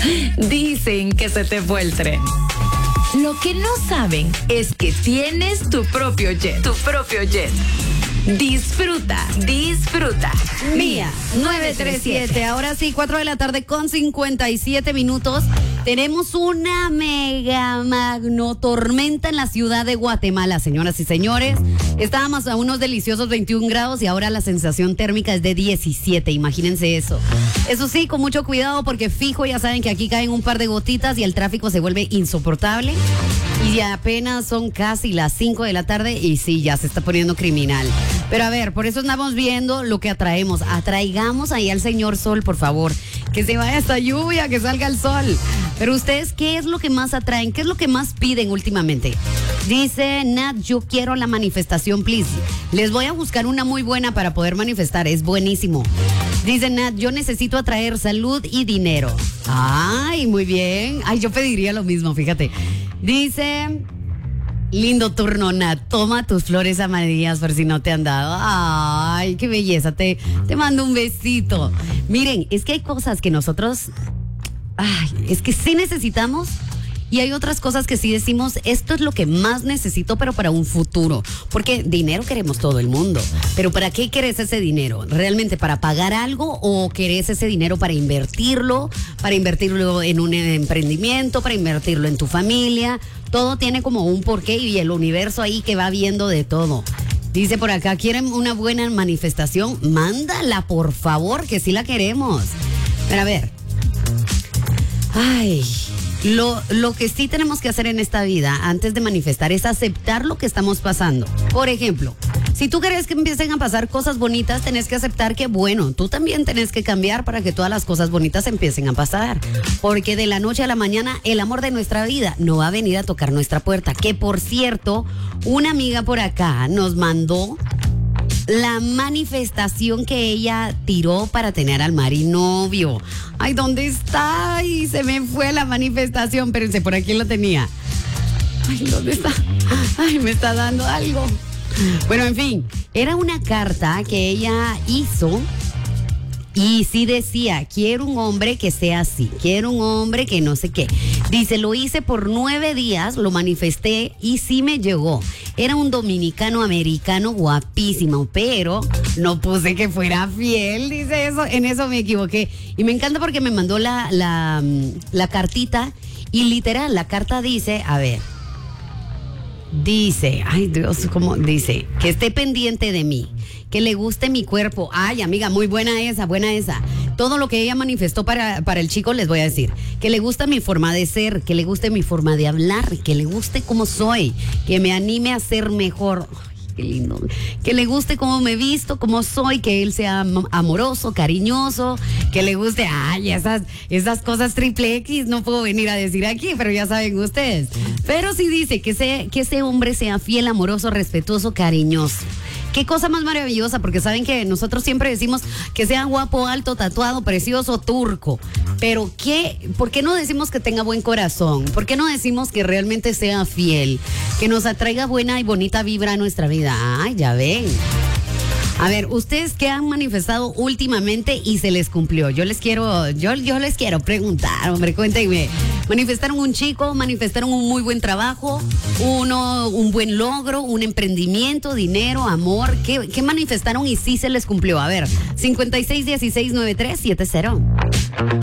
Dicen que se te fue el tren. Lo que no saben es que tienes tu propio jet. Tu propio jet. Disfruta, disfruta. Mía 937. Ahora sí, 4 de la tarde con 57 minutos. Tenemos una mega magno tormenta en la ciudad de Guatemala, señoras y señores. Estábamos a unos deliciosos 21 grados y ahora la sensación térmica es de 17. Imagínense eso. Eso sí, con mucho cuidado porque fijo, ya saben que aquí caen un par de gotitas y el tráfico se vuelve insoportable. Y ya apenas son casi las 5 de la tarde y sí, ya se está poniendo criminal. Pero a ver, por eso estamos viendo lo que atraemos. Atraigamos ahí al señor sol, por favor. Que se vaya esta lluvia, que salga el sol. Pero ustedes, ¿qué es lo que más atraen? ¿Qué es lo que más piden últimamente? Dice Nat, yo quiero la manifestación, please. Les voy a buscar una muy buena para poder manifestar. Es buenísimo. Dice Nat, yo necesito atraer salud y dinero. Ay, muy bien. Ay, yo pediría lo mismo, fíjate. Dice, lindo turno, Nat. Toma tus flores amarillas por si no te han dado. Ay, qué belleza. Te mando un besito. Miren, es que hay cosas que nosotros... Ay, es que sí necesitamos y hay otras cosas que sí decimos, esto es lo que más necesito, pero para un futuro. Porque dinero queremos todo el mundo. Pero ¿para qué querés ese dinero? ¿Realmente para pagar algo o querés ese dinero para invertirlo? Para invertirlo en un emprendimiento, para invertirlo en tu familia. Todo tiene como un porqué y el universo ahí que va viendo de todo. Dice por acá, ¿quieren una buena manifestación? Mándala, por favor, que sí la queremos. Pero a ver. Ay, lo que sí tenemos que hacer en esta vida antes de manifestar es aceptar lo que estamos pasando. Por ejemplo, si tú querés que empiecen a pasar cosas bonitas, tenés que aceptar que, bueno, tú también tenés que cambiar para que todas las cosas bonitas empiecen a pasar. Porque de la noche a la mañana, el amor de nuestra vida no va a venir a tocar nuestra puerta. Que, por cierto, una amiga por acá nos mandó la manifestación que ella tiró para tener al marinovio. Ay, ¿dónde está? Ay, se me fue la manifestación. Espérense, por aquí lo tenía. Ay, ¿dónde está? Ay, me está dando algo. Bueno, en fin, era una carta que ella hizo y sí decía, quiero un hombre que sea así, quiero un hombre que no sé qué. Dice, lo hice por 9 días, lo manifesté y sí me llegó. Era un dominicano americano guapísimo, pero no puse que fuera fiel, dice eso, en eso me equivoqué. Y me encanta porque me mandó la cartita y literal, la carta dice, a ver, dice, ay Dios, ¿cómo dice? Que esté pendiente de mí, que le guste mi cuerpo. Ay, amiga, muy buena esa, buena esa. Todo lo que ella manifestó para el chico, les voy a decir. Que le gusta mi forma de ser, que le guste mi forma de hablar, que le guste cómo soy, que me anime a ser mejor. Ay, qué lindo. Que le guste cómo me visto, cómo soy, que él sea amoroso, cariñoso, que le guste, ay, esas cosas triple X no puedo venir a decir aquí, pero ya saben ustedes. Pero sí dice que ese hombre sea fiel, amoroso, respetuoso, cariñoso. Qué cosa más maravillosa, porque saben que nosotros siempre decimos que sea guapo, alto, tatuado, precioso, turco. Pero ¿por qué no decimos que tenga buen corazón? ¿Por qué no decimos que realmente sea fiel? Que nos atraiga buena y bonita vibra a nuestra vida. Ay, ya ven. A ver, ¿ustedes qué han manifestado últimamente y se les cumplió? Yo les quiero preguntar, hombre, cuéntenme. ¿Manifestaron un chico? ¿Manifestaron un muy buen trabajo? ¿Un buen logro? ¿Un emprendimiento? ¿Dinero? ¿Amor? ¿Qué manifestaron y sí se les cumplió? A ver, 56169370.